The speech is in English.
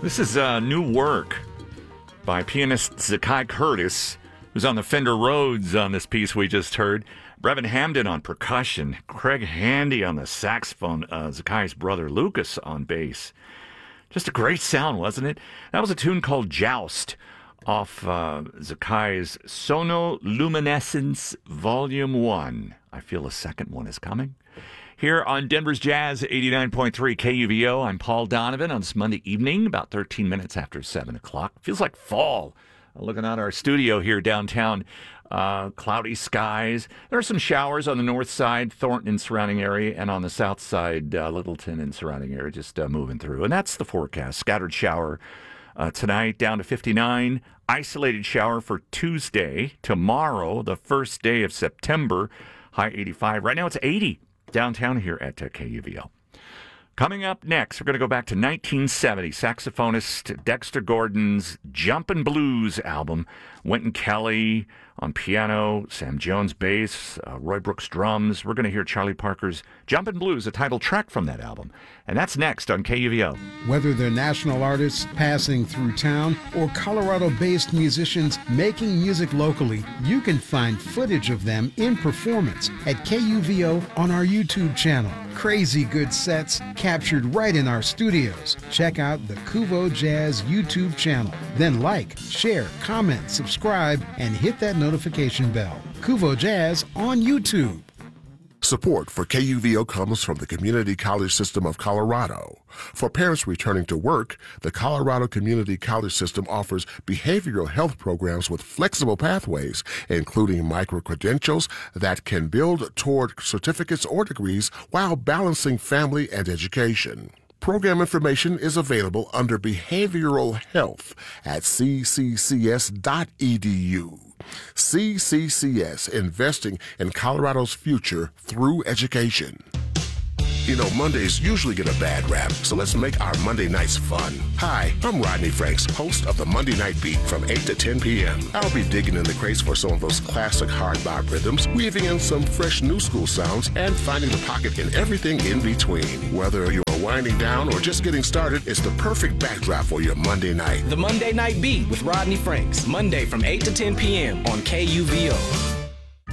This is new work by pianist Zakai Curtis, who's on the Fender Rhodes on this piece we just heard. Brevin Hamden on percussion. Craig Handy on the saxophone. Zakai's brother Lucas on bass. Just a great sound, wasn't it? That was a tune called Joust off Zakai's Sonoluminescence Volume 1. I feel a second one is coming. Here on Denver's Jazz 89.3 KUVO, I'm Paul Donovan on this Monday evening, about 13 minutes after 7 o'clock. Feels like fall. Looking out our studio here downtown, cloudy skies. There are some showers on the north side, Thornton and surrounding area, and on the south side, Littleton and surrounding area, just moving through. And that's the forecast. Scattered shower tonight, down to 59. Isolated shower for Tuesday. Tomorrow, the first day of September, high 85. Right now it's 80 downtown here at KUVO. Coming up next, we're going to go back to 1970. Saxophonist Dexter Gordon's Jumpin' Blues album. Wynton Kelly on piano, Sam Jones bass, Roy Brooks drums. We're going to hear Charlie Parker's Jumpin' Blues, a title track from that album. And that's next on KUVO. Whether they're national artists passing through town or Colorado-based musicians making music locally, you can find footage of them in performance at KUVO on our YouTube channel. Crazy good sets captured right in our studios. Check out the Kuvo Jazz YouTube channel. Then like, share, comment, subscribe, and hit that notification bell. Kuvo Jazz on YouTube. Support for KUVO comes from the Community College System of Colorado. For parents returning to work, the Colorado Community College System offers behavioral health programs with flexible pathways, including micro-credentials that can build toward certificates or degrees while balancing family and education. Program information is available under Behavioral Health at cccs.edu. CCCS, investing in Colorado's future through education. You know, Mondays usually get a bad rap, so let's make our Monday nights fun. Hi, I'm Rodney Franks, host of the Monday Night Beat from 8 to 10 p.m. I'll be digging in the crates for some of those classic hard bop rhythms, weaving in some fresh new school sounds, and finding the pocket in everything in between. Whether you're winding down or just getting started, it's the perfect backdrop for your Monday night. The Monday Night Beat with Rodney Franks, Monday from 8 to 10 p.m. on KUVO.